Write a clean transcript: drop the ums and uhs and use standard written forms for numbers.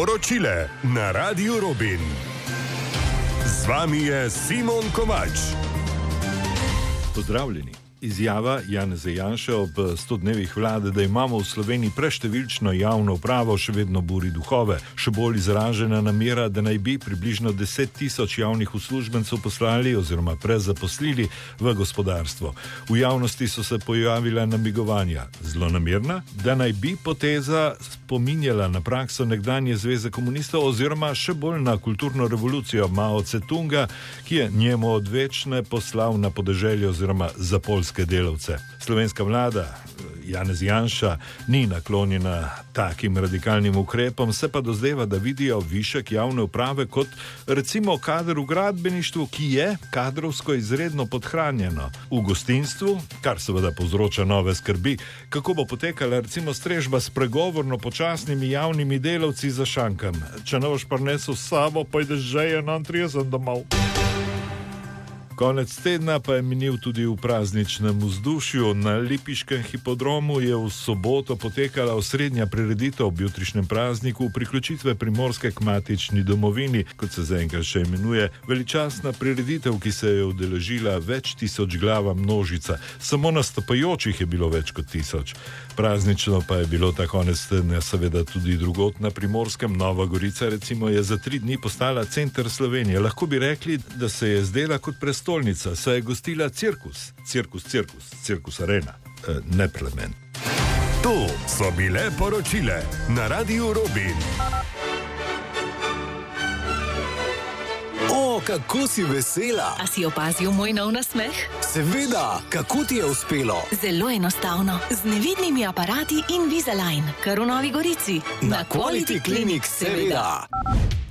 poročile na Radiu Robin. Z vami je Simon Kovač. Pozdravljeni. Izjava Janeza Janše ob 100 dnevih vlade, da imamo v Sloveniji preštevilčno javno upravo, še vedno buri duhove. Še bolj izražena namera, da naj bi približno 10 tisoč javnih uslužbencev poslali oziroma prezaposlili v gospodarstvo. V javnosti so se pojavila namigovanja. Zlonamerna, da naj bi poteza spominjala na prakso nekdanje zveze komunistov oziroma še bolj na kulturno revolucijo Mao Tse-tunga, ki je njemu odvečne poslal na podeželje oziroma za polske delavce. Slovenska vlada Janez Janša ni naklonjena takim radikalnim ukrepom, se pa dozdeva, da vidijo višek javne uprave kot recimo kader v gradbeništvu, ki je kadrovsko izredno podhranjeno. V gostinstvu, kar seveda povzroča nove skrbi, kako bo potekala recimo strežba s pregovorno počasnimi javnimi delavci za šankam. Če ne boš prinesel s sabo, pojdeš že 31 domov. Konec tedna pa je minil tudi v prazničnem vzdušju. Na lipiškem hipodromu je v soboto potekala osrednja prireditev ob jutrišnjem prazniku priključitve Primorske k matični domovini, kot se zaenkrat še imenuje, veličastna prireditev, ki se je udeležila več tisoč glava množica. Samo nastopajočih je bilo več kot 1000. Praznično pa je bilo ta konec tedna seveda tudi drugod na Primorskem. Nova Gorica recimo je za 3 dni postala center Slovenije. Lahko bi rekli, da se je zdela kot prestolnica, saj je gostila cirkus arena, ne plamen. To so bile poročile na Radiu Robin. O, kako si vesela! A si opazil moj nov nasmeh? Seveda, kako ti je uspelo? Zelo enostavno, z nevidnimi aparati Invisalign, kar v Novi Gorici. Na Quality Clinic, seveda.